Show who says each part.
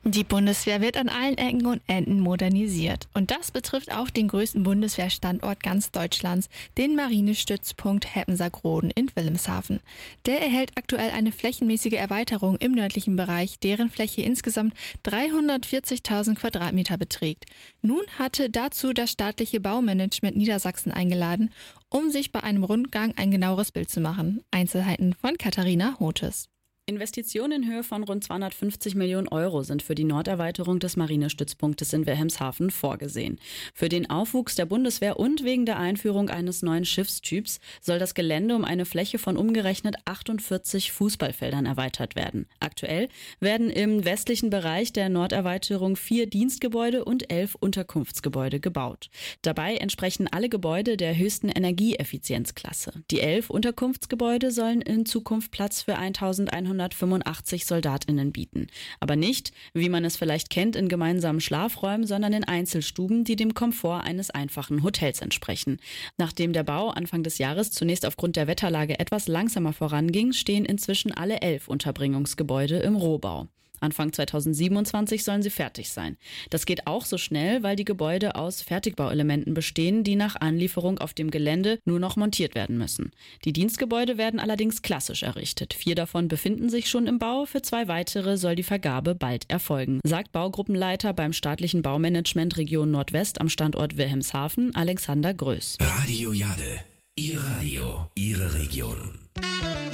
Speaker 1: Die Bundeswehr wird an allen Ecken und Enden modernisiert. Und das betrifft auch den größten Bundeswehrstandort ganz Deutschlands, den Marinestützpunkt Heppensack-Roden in Wilhelmshaven. Der erhält aktuell eine flächenmäßige Erweiterung im nördlichen Bereich, deren Fläche insgesamt 340.000 Quadratmeter beträgt. Nun hatte dazu das staatliche Baumanagement Niedersachsen eingeladen, um sich bei einem Rundgang ein genaueres Bild zu machen. Einzelheiten von Katharina Hotes.
Speaker 2: Investitionen in Höhe von rund 250 Millionen Euro sind für die Norderweiterung des Marinestützpunktes in Wilhelmshaven vorgesehen. Für den Aufwuchs der Bundeswehr und wegen der Einführung eines neuen Schiffstyps soll das Gelände um eine Fläche von umgerechnet 48 Fußballfeldern erweitert werden. Aktuell werden im westlichen Bereich der Norderweiterung 4 Dienstgebäude und 11 Unterkunftsgebäude gebaut. Dabei entsprechen alle Gebäude der höchsten Energieeffizienzklasse. Die 11 Unterkunftsgebäude sollen in Zukunft Platz für 1185 SoldatInnen bieten. Aber nicht, wie man es vielleicht kennt, in gemeinsamen Schlafräumen, sondern in Einzelstuben, die dem Komfort eines einfachen Hotels entsprechen. Nachdem der Bau Anfang des Jahres zunächst aufgrund der Wetterlage etwas langsamer voranging, stehen inzwischen alle 11 Unterbringungsgebäude im Rohbau. Anfang 2027 sollen sie fertig sein. Das geht auch so schnell, weil die Gebäude aus Fertigbauelementen bestehen, die nach Anlieferung auf dem Gelände nur noch montiert werden müssen. Die Dienstgebäude werden allerdings klassisch errichtet. 4 davon befinden sich schon im Bau, für 2 weitere soll die Vergabe bald erfolgen, sagt Baugruppenleiter beim staatlichen Baumanagement Region Nordwest am Standort Wilhelmshaven, Alexander Größ.
Speaker 3: Radio Jade, Ihr Radio, Ihre Region.